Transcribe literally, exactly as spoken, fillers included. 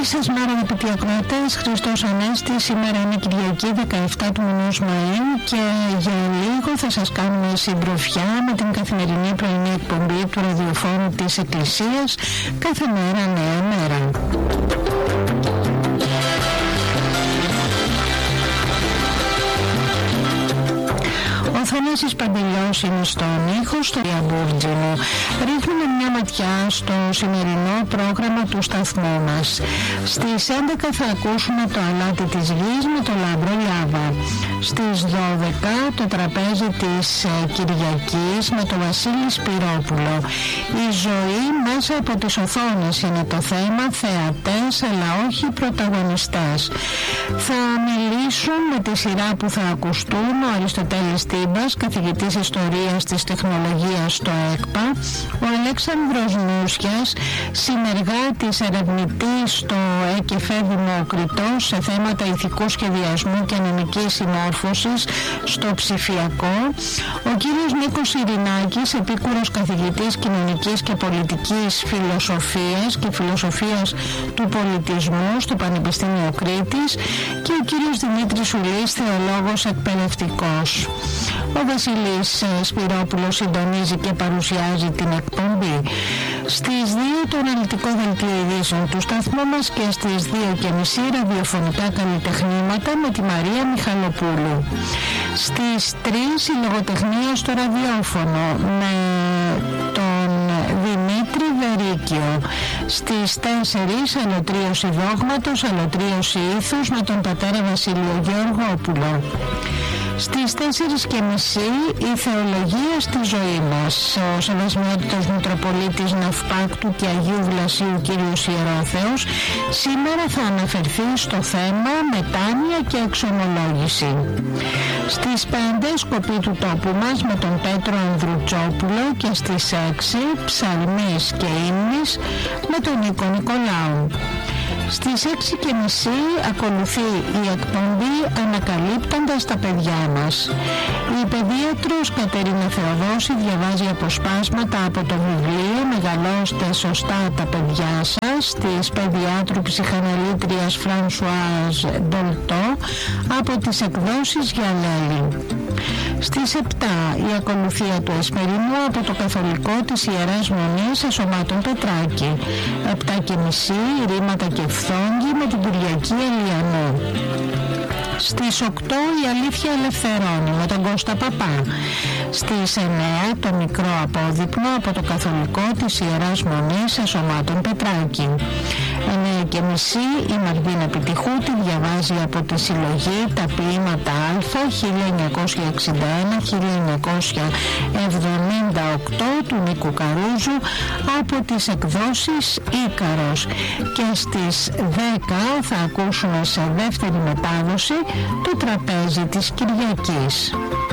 σας μέρα, αγαπητοί ακροατές. Χριστός Ανέστη. Σήμερα είναι Κυριακή δεκαεφτά του μηνός Μαΐου και για λίγο θα σας κάνουμε συντροφιά με την καθημερινή πρωινή εκπομπή του ραδιοφώνου της Εκκλησίας, κάθε μέρα νέα μέρα. Ο Θανάσης Παντελιός είναι στον ήχο, στο Διαμπούρτζινο. Ρίχνουμε μια ματιά στο σημερινό πρόγραμμα του σταθμού μας. Στις έντεκα θα ακούσουμε το αλάτι της γης με το Λάμπρο Λάβα. Στις δώδεκα το τραπέζι της Κυριακής με το Βασίλη Σπυρόπουλο. Η ζωή μέσα από τις οθόνες είναι το θέμα, θεατές αλλά όχι πρωταγωνιστές. Θα μιλήσουν με τη σειρά που θα ακουστούν ο Αριστοτέλης Τίμπας, καθηγητής ιστορίας της τεχνολογίας στο ΕΚΠΑ, ο Αλέξανδρος Νούσιας, συνεργάτης ερευνητής στο ΕΚΕΦΕ Δημοκριτός σε θέματα ηθικού σχεδιασμού και νομικής συμμόρφωσης στο ψηφιακό, ο κύριος Νίκος Ειρηνάκης, επίκουρος καθηγητής κοινωνικής και πολιτικής φιλοσοφίας και φιλοσοφίας του πολιτισμού στο Πανεπιστήμιο Κρήτης και ο κύριος Δημήτρης Ουλής, θεολόγος εκπαιδευτικός. Ο Βασίλης Σπυρόπουλος συντονίζει και παρουσιάζει την εκπομπή. Στις δύο το αναλυτικό δελτίο ειδήσεων του σταθμού μας και στις δύο και μισή ραδιοφωνικά καλλιτεχνήματα με τη Μαρία Μιχαλοπούλου. Στις τρεις η λογοτεχνία στο ραδιόφωνο με τον Δημήτρη Βερίκιο. Στις τέσσερις αλωτρίωση δόγματος, αλωτρίωση ήθους με τον πατέρα Βασίλειο Γεωργόπουλο. Στις τέσσερις και μισή η θεολογία στη ζωή μας. Ο Σεβασμιότητος Μητροπολίτης Ναυπάκτου και Αγίου Βλασίου κύριος Ιερόθεος σήμερα θα αναφερθεί στο θέμα μετάνοια και εξομολόγηση. Στις πέντε σκοπή του τόπου μας με τον Πέτρο Ανδρουτσόπουλο και στις έξι ψαλμής και ύμνης με τον Νίκο Νικολάου. Στις έξι και μισή ακολουθεί η εκπομπή Ανακαλύπτοντας τα παιδιά μας. Η παιδίατρος Κατερίνα Θεοδόση διαβάζει αποσπάσματα από το βιβλίο «Μεγαλώστε σωστά τα παιδιά σας» της παιδιάτρου ψυχαναλήτριας Φρανσουάζ Ντολτό από τις εκδόσεις Γιαλέλη. Στις επτά η ακολουθία του Εσπερινού από το Καθολικό της Ιεράς Μονής Εσωμάτων Πετράκη. επτά και μισή ρήματα και φθόγγι με την Κυριακή Ελιανού. Στις οκτώ η αλήθεια ελευθερώνει με τον Κώστα Παπά. Στις εννέα το μικρό απόδειπνο από το Καθολικό της Ιεράς Μονής Εσωμάτων Πετράκη. εννέα και μισή η Μαρβίνα Πιτυχούτη διαβάζει από τη συλλογή «Τα ποίηματα Α» χίλια εννιακόσια εξήντα ένα με χίλια εννιακόσια εβδομήντα οκτώ του Νίκου Καρούζου από τις εκδόσεις Ίκαρος. Και στις δέκα θα ακούσουμε σε δεύτερη μετάδοση το τραπέζι της Κυριακής.